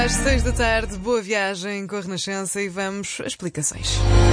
Às 6 da tarde, boa viagem com a Renascença e vamos a explicações.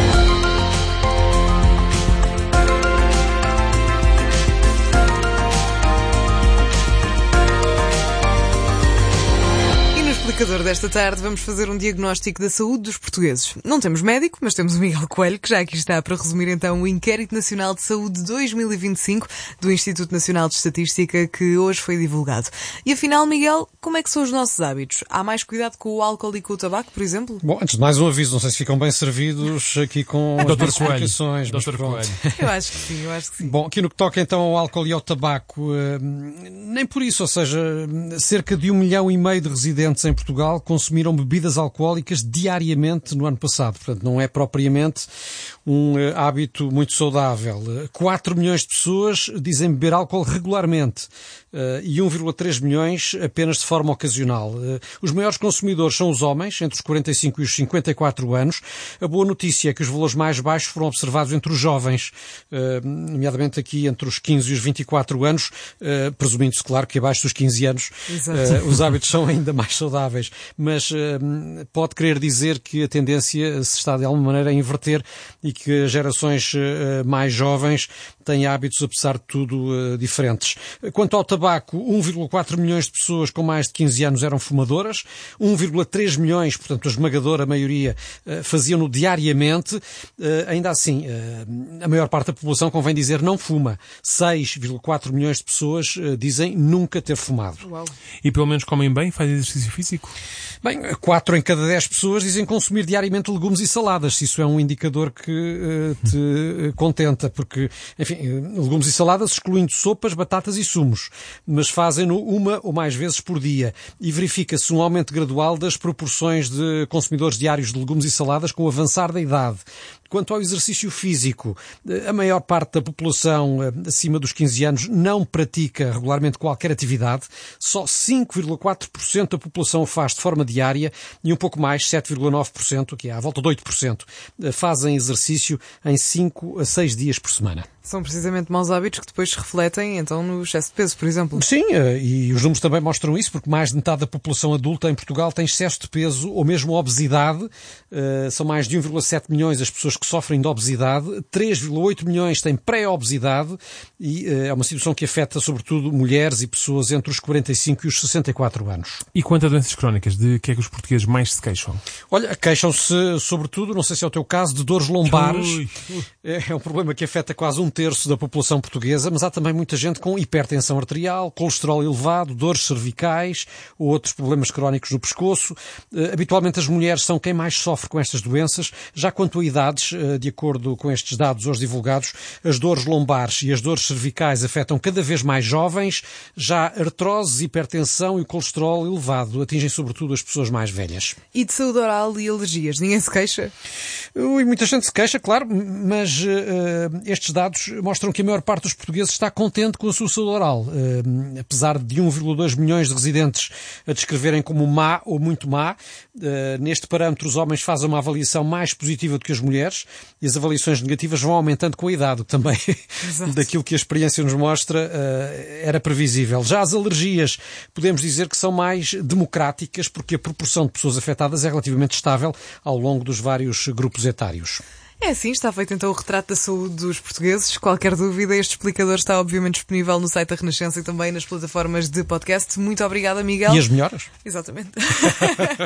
No explicador desta tarde vamos fazer um diagnóstico da saúde dos portugueses. Não temos médico, mas temos o Miguel Coelho, que já aqui está para resumir então o Inquérito Nacional de Saúde 2025 do Instituto Nacional de Estatística, que hoje foi divulgado. E afinal, Miguel, como é que são os nossos hábitos? Há mais cuidado com o álcool e com o tabaco, por exemplo? Bom, antes de mais um aviso, não sei se ficam bem servidos aqui com as explicações. Dr. Coelho. Eu acho que sim. Bom, aqui no que toca então ao álcool e ao tabaco, nem por isso, ou seja, cerca de 1,5 milhão de residentes em Portugal consumiram bebidas alcoólicas diariamente no ano passado. Portanto, não é propriamente um hábito muito saudável. 4 milhões de pessoas dizem beber álcool regularmente e 1,3 milhões apenas de forma ocasional. Os maiores consumidores são os homens, entre os 45 e os 54 anos. A boa notícia é que os valores mais baixos foram observados entre os jovens, nomeadamente aqui entre os 15 e os 24 anos, presumindo-se, claro, que abaixo dos 15 anos os hábitos são ainda mais saudáveis. Mas pode querer dizer que a tendência se está de alguma maneira a inverter e que as gerações mais jovens têm hábitos, apesar de tudo, diferentes. Quanto ao tabaco, 1,4 milhões de pessoas com mais de 15 anos eram fumadoras, 1,3 milhões, portanto a esmagadora maioria, faziam-no diariamente. Ainda assim, a maior parte da população, convém dizer, não fuma. 6,4 milhões de pessoas dizem nunca ter fumado. Uau. E pelo menos comem bem, fazem exercício físico? Bem, 4 em cada 10 pessoas dizem consumir diariamente legumes e saladas, se isso é um indicador que te contenta, porque, enfim, legumes e saladas excluindo sopas, batatas e sumos, mas fazem-no uma ou mais vezes por dia e verifica-se um aumento gradual das proporções de consumidores diários de legumes e saladas com o avançar da idade. Quanto ao exercício físico, a maior parte da população acima dos 15 anos não pratica regularmente qualquer atividade. Só 5,4% da população o faz de forma diária e um pouco mais, 7,9%, que é à volta de 8%, fazem exercício em 5 a 6 dias por semana. São precisamente maus hábitos que depois se refletem, então, no excesso de peso, por exemplo. Sim, e os números também mostram isso, porque mais de metade da população adulta em Portugal tem excesso de peso ou mesmo obesidade. São mais de 1,7 milhões as pessoas que sofrem de obesidade, 3,8 milhões têm pré-obesidade e é uma situação que afeta sobretudo mulheres e pessoas entre os 45 e os 64 anos. E quanto a doenças crónicas, de que é que os portugueses mais se queixam? Olha, queixam-se sobretudo, não sei se é o teu caso, de dores lombares. É um problema que afeta quase 1/3 da população portuguesa, mas há também muita gente com hipertensão arterial, colesterol elevado, dores cervicais ou outros problemas crónicos no pescoço. Habitualmente as mulheres são quem mais sofre com estas doenças. Já quanto a idades, de acordo com estes dados hoje divulgados, as dores lombares e as dores cervicais afetam cada vez mais jovens. Já artrose, hipertensão e o colesterol elevado atingem sobretudo as pessoas mais velhas. E de saúde oral e alergias, ninguém se queixa? Muita gente se queixa, claro, mas estes dados mostram que a maior parte dos portugueses está contente com a sua saúde oral. Apesar de 1,2 milhões de residentes a descreverem como má ou muito má, neste parâmetro os homens fazem uma avaliação mais positiva do que as mulheres e as avaliações negativas vão aumentando com a idade, também daquilo que a experiência nos mostra era previsível. Já as alergias podemos dizer que são mais democráticas porque a proporção de pessoas afetadas é relativamente estável ao longo dos vários grupos etários. É assim, está feito então o retrato da saúde dos portugueses. Qualquer dúvida, este explicador está obviamente disponível no site da Renascença e também nas plataformas de podcast. Muito obrigada, Miguel. E as melhoras? Exatamente.